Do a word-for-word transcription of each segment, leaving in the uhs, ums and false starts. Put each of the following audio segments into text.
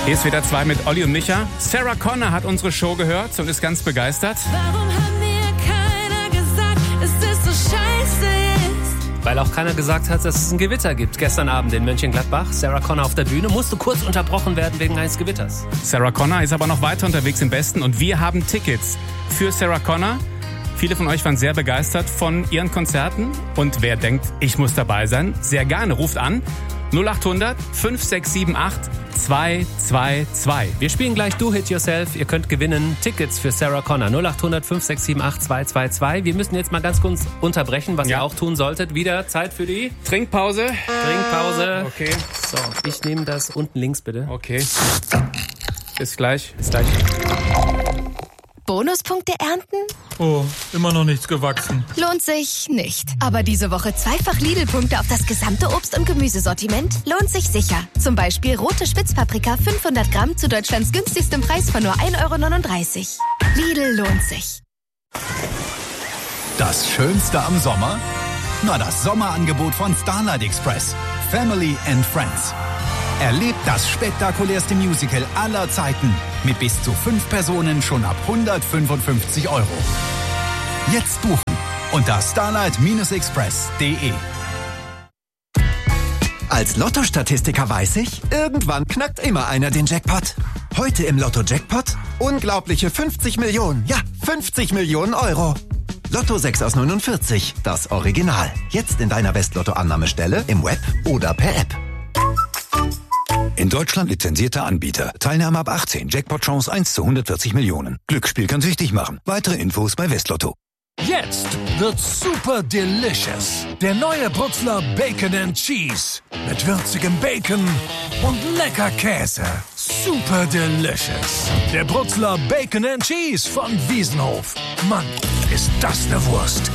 Hier ist wieder zwei mit Olli und Micha. Sarah Connor hat unsere Show gehört und ist ganz begeistert. Warum hat mir keiner gesagt, dass es so scheiße ist? Weil auch keiner gesagt hat, dass es ein Gewitter gibt. Gestern Abend in Mönchengladbach. Sarah Connor auf der Bühne musste kurz unterbrochen werden wegen eines Gewitters. Sarah Connor ist aber noch weiter unterwegs im Westen und wir haben Tickets für Sarah Connor. Viele von euch waren sehr begeistert von ihren Konzerten. Und wer denkt, ich muss dabei sein, sehr gerne, ruft an. null acht hundert fünf sechs sieben acht zwei zwei zwei. Wir spielen gleich Do Hit Yourself. Ihr könnt gewinnen Tickets für Sarah Connor. null acht hundert fünf sechs sieben acht zwei zwei zwei. Wir müssen jetzt mal ganz kurz unterbrechen, was ja. ihr auch tun solltet. Wieder Zeit für die Trinkpause. Trinkpause. Okay. So, ich nehme das unten links bitte. Okay. Bis gleich. Bis gleich. Bonuspunkte ernten? Oh, immer noch nichts gewachsen. Lohnt sich nicht. Aber diese Woche zweifach Lidl-Punkte auf das gesamte Obst- und Gemüsesortiment lohnt sich sicher. Zum Beispiel rote Spitzpaprika fünfhundert Gramm zu Deutschlands günstigstem Preis von nur ein Euro neununddreißig. Lidl lohnt sich. Das Schönste am Sommer? Na, das Sommerangebot von Starlight Express. Family and Friends. Erlebt das spektakulärste Musical aller Zeiten mit bis zu fünf Personen schon ab hundertfünfundfünfzig Euro. Jetzt buchen unter starlight express punkt de. Als Lotto-Statistiker weiß ich, irgendwann knackt immer einer den Jackpot. Heute im Lotto-Jackpot unglaubliche fünfzig Millionen, ja, fünfzig Millionen Euro. Lotto sechs aus neunundvierzig, das Original. Jetzt in deiner West-Lotto-Annahmestelle, im Web oder per App. In Deutschland lizenzierter Anbieter. Teilnahme ab achtzehn. Jackpot-Chance eins zu hundertvierzig Millionen. Glücksspiel kann süchtig machen. Weitere Infos bei Westlotto. Jetzt wird's super delicious. Der neue Brutzler Bacon and Cheese. Mit würzigem Bacon und lecker Käse. Super delicious. Der Brutzler Bacon and Cheese von Wiesenhof. Mann, ist das eine Wurst.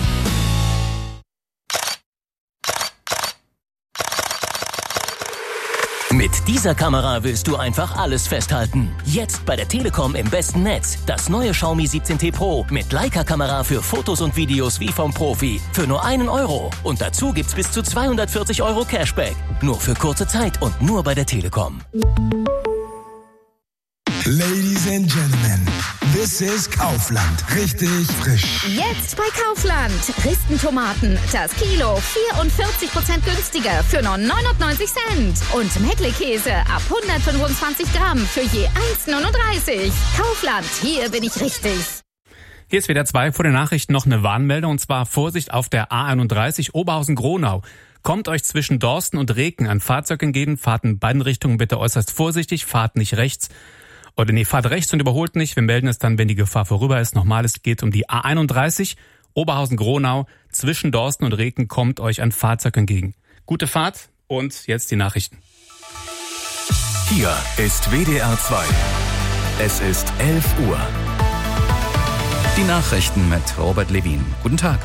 Mit dieser Kamera willst du einfach alles festhalten. Jetzt bei der Telekom im besten Netz. Das neue Xiaomi siebzehn T Pro mit Leica-Kamera für Fotos und Videos wie vom Profi. Für nur einen Euro. Und dazu gibt's bis zu zweihundertvierzig Euro Cashback. Nur für kurze Zeit und nur bei der Telekom. Ladies and Gentlemen, this is Kaufland. Richtig frisch. Jetzt bei Kaufland. Ristentomaten. Das Kilo vierundvierzig Prozent günstiger für nur neunundneunzig Cent. Und Meckle-Käse ab hundertfünfundzwanzig Gramm für je eins neununddreißig. Kaufland, hier bin ich richtig. Hier ist wieder zwei vor den Nachrichten noch eine Warnmeldung. Und zwar Vorsicht auf der A einunddreißig Oberhausen-Gronau. Kommt euch zwischen Dorsten und Reken ein Fahrzeug entgegen. Fahrt in beiden Richtungen bitte äußerst vorsichtig. Fahrt nicht rechts. Oder nee, fahrt rechts und überholt nicht. Wir melden es dann, wenn die Gefahr vorüber ist. Nochmal, es geht um die A einunddreißig, Oberhausen-Gronau. Zwischen Dorsten und Reken kommt euch ein Fahrzeug entgegen. Gute Fahrt und jetzt die Nachrichten. Hier ist W D R zwei. Es ist elf Uhr. Die Nachrichten mit Robert Levin. Guten Tag.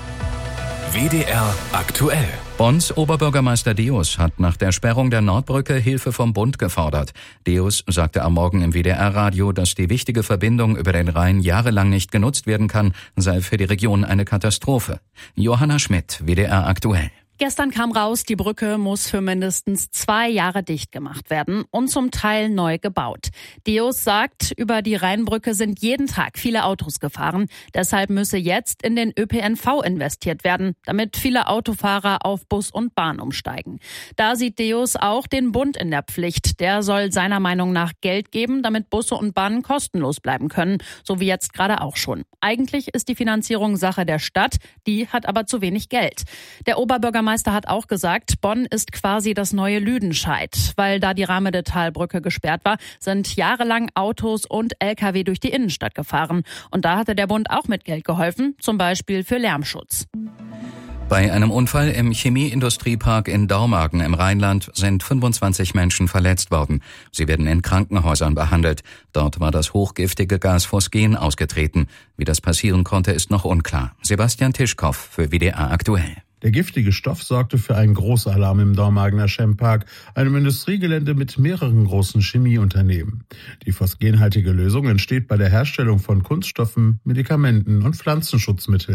W D R aktuell. Bonns Oberbürgermeister Deus hat nach der Sperrung der Nordbrücke Hilfe vom Bund gefordert. Deus sagte am Morgen im W D R-Radio, dass die wichtige Verbindung über den Rhein jahrelang nicht genutzt werden kann, sei für die Region eine Katastrophe. Johanna Schmidt, W D R aktuell. Gestern kam raus, die Brücke muss für mindestens zwei Jahre dicht gemacht werden und zum Teil neu gebaut. Deus sagt, über die Rheinbrücke sind jeden Tag viele Autos gefahren. Deshalb müsse jetzt in den Ö P N V investiert werden, damit viele Autofahrer auf Bus und Bahn umsteigen. Da sieht Deus auch den Bund in der Pflicht. Der soll seiner Meinung nach Geld geben, damit Busse und Bahnen kostenlos bleiben können, so wie jetzt gerade auch schon. Eigentlich ist die Finanzierung Sache der Stadt, die hat aber zu wenig Geld. Der Oberbürgermeister Der hat auch gesagt, Bonn ist quasi das neue Lüdenscheid. Weil da die Ramede-Talbrücke gesperrt war, sind jahrelang Autos und L K W durch die Innenstadt gefahren. Und da hatte der Bund auch mit Geld geholfen, zum Beispiel für Lärmschutz. Bei einem Unfall im Chemieindustriepark in Dormagen im Rheinland sind fünfundzwanzig Menschen verletzt worden. Sie werden in Krankenhäusern behandelt. Dort war das hochgiftige Gas Phosgen ausgetreten. Wie das passieren konnte, ist noch unklar. Sebastian Tischkow für W D R aktuell. Der giftige Stoff sorgte für einen Großalarm im Dormagener Chempark, einem Industriegelände mit mehreren großen Chemieunternehmen. Die phosgenhaltige Lösung entsteht bei der Herstellung von Kunststoffen, Medikamenten und Pflanzenschutzmitteln.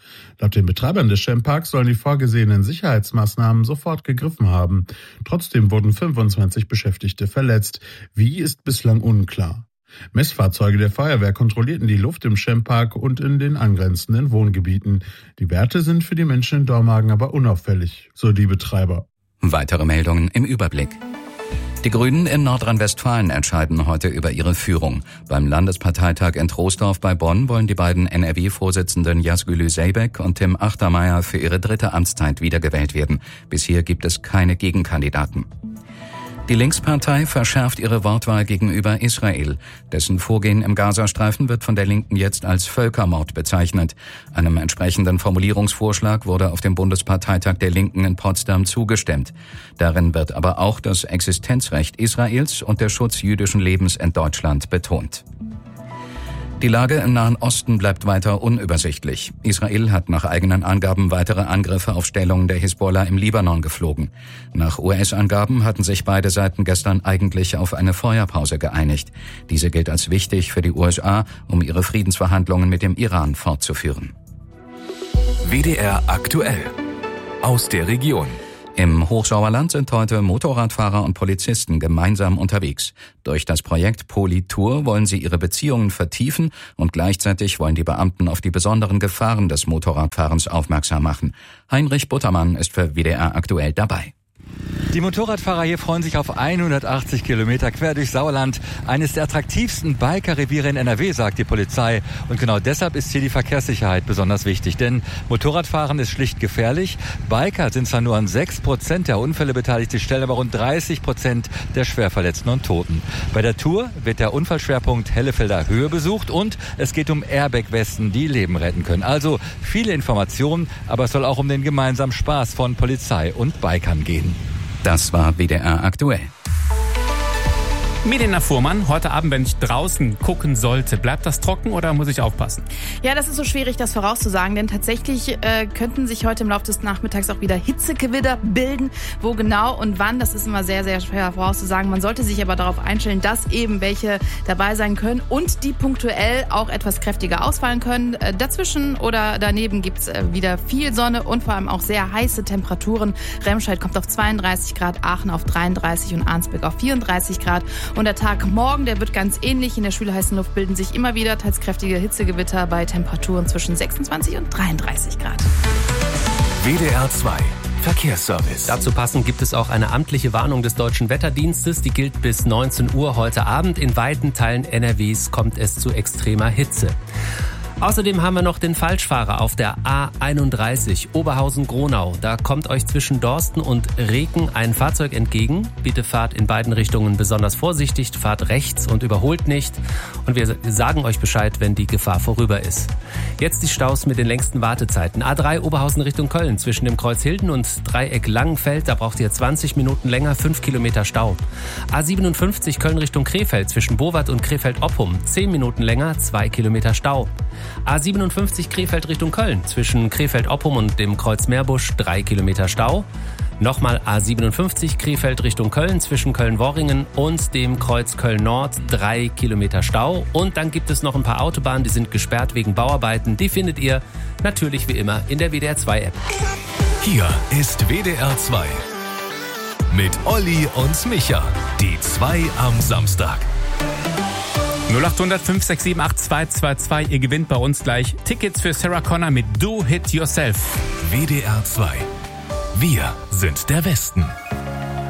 Laut den Betreibern des Champ-Parks sollen die vorgesehenen Sicherheitsmaßnahmen sofort gegriffen haben. Trotzdem wurden fünfundzwanzig Beschäftigte verletzt. Wie, ist bislang unklar. Messfahrzeuge der Feuerwehr kontrollierten die Luft im Champ-Park und in den angrenzenden Wohngebieten. Die Werte sind für die Menschen in Dormagen aber unauffällig, so die Betreiber. Weitere Meldungen im Überblick. Die Grünen in Nordrhein-Westfalen entscheiden heute über ihre Führung. Beim Landesparteitag in Troisdorf bei Bonn wollen die beiden N R W-Vorsitzenden Yazgülü Zeybek und Tim Achtermeier für ihre dritte Amtszeit wiedergewählt werden. Bisher gibt es keine Gegenkandidaten. Die Linkspartei verschärft ihre Wortwahl gegenüber Israel. Dessen Vorgehen im Gazastreifen wird von der Linken jetzt als Völkermord bezeichnet. Einem entsprechenden Formulierungsvorschlag wurde auf dem Bundesparteitag der Linken in Potsdam zugestimmt. Darin wird aber auch das Existenzrecht Israels und der Schutz jüdischen Lebens in Deutschland betont. Die Lage im Nahen Osten bleibt weiter unübersichtlich. Israel hat nach eigenen Angaben weitere Angriffe auf Stellungen der Hisbollah im Libanon geflogen. Nach U S-Angaben hatten sich beide Seiten gestern eigentlich auf eine Feuerpause geeinigt. Diese gilt als wichtig für die U S A, um ihre Friedensverhandlungen mit dem Iran fortzuführen. W D R aktuell. Aus der Region. Im Hochsauerland sind heute Motorradfahrer und Polizisten gemeinsam unterwegs. Durch das Projekt Politour wollen sie ihre Beziehungen vertiefen und gleichzeitig wollen die Beamten auf die besonderen Gefahren des Motorradfahrens aufmerksam machen. Heinrich Buttermann ist für W D R aktuell dabei. Die Motorradfahrer hier freuen sich auf hundertachtzig Kilometer quer durch Sauerland. Eines der attraktivsten Biker-Reviere in N R W, sagt die Polizei. Und genau deshalb ist hier die Verkehrssicherheit besonders wichtig. Denn Motorradfahren ist schlicht gefährlich. Biker sind zwar nur an sechs Prozent der Unfälle beteiligt, sie stellen aber rund dreißig Prozent der Schwerverletzten und Toten. Bei der Tour wird der Unfallschwerpunkt Hellefelder Höhe besucht und es geht um Airbag-Westen, die Leben retten können. Also viele Informationen, aber es soll auch um den gemeinsamen Spaß von Polizei und Bikern gehen. Das war W D R aktuell. Milena Fuhrmann, heute Abend, wenn ich draußen gucken sollte, bleibt das trocken oder muss ich aufpassen? Ja, das ist so schwierig, das vorauszusagen, denn tatsächlich äh, könnten sich heute im Laufe des Nachmittags auch wieder Hitzegewitter bilden. Wo genau und wann, das ist immer sehr, sehr schwer vorauszusagen. Man sollte sich aber darauf einstellen, dass eben welche dabei sein können und die punktuell auch etwas kräftiger ausfallen können. Äh, dazwischen oder daneben gibt's äh, wieder viel Sonne und vor allem auch sehr heiße Temperaturen. Remscheid kommt auf zweiunddreißig Grad, Aachen auf dreiunddreißig und Arnsberg auf vierunddreißig Grad. Und der Tag morgen, der wird ganz ähnlich. In der schwülheißen Luft bilden sich immer wieder teils kräftige Hitzegewitter bei Temperaturen zwischen sechsundzwanzig und dreiunddreißig Grad. W D R zwei Verkehrsservice. Dazu passend gibt es auch eine amtliche Warnung des Deutschen Wetterdienstes. Die gilt bis neunzehn Uhr heute Abend. In weiten Teilen N R Ws kommt es zu extremer Hitze. Außerdem haben wir noch den Falschfahrer auf der A einunddreißig Oberhausen-Gronau. Da kommt euch zwischen Dorsten und Reken ein Fahrzeug entgegen. Bitte fahrt in beiden Richtungen besonders vorsichtig, fahrt rechts und überholt nicht. Und wir sagen euch Bescheid, wenn die Gefahr vorüber ist. Jetzt die Staus mit den längsten Wartezeiten. A drei Oberhausen Richtung Köln zwischen dem Kreuz Hilden und Dreieck Langenfeld. Da braucht ihr zwanzig Minuten länger, fünf Kilometer Stau. A siebenundfünfzig Köln Richtung Krefeld zwischen Bowat und Krefeld-Oppum. zehn Minuten länger, zwei Kilometer Stau. A siebenundfünfzig Krefeld Richtung Köln zwischen Krefeld-Oppum und dem Kreuz Meerbusch drei Kilometer Stau. Nochmal A siebenundfünfzig Krefeld Richtung Köln zwischen Köln-Worringen und dem Kreuz Köln-Nord drei Kilometer Stau. Und dann gibt es noch ein paar Autobahnen, die sind gesperrt wegen Bauarbeiten. Die findet ihr natürlich wie immer in der W D R zwei App. Hier ist W D R zwei mit Olli und Micha. Die zwei am Samstag. null acht hundert fünf sechs sieben acht zwei zwei zwei. Ihr gewinnt bei uns gleich Tickets für Sarah Connor mit Do Hit Yourself. W D R zwei. Wir sind der Westen.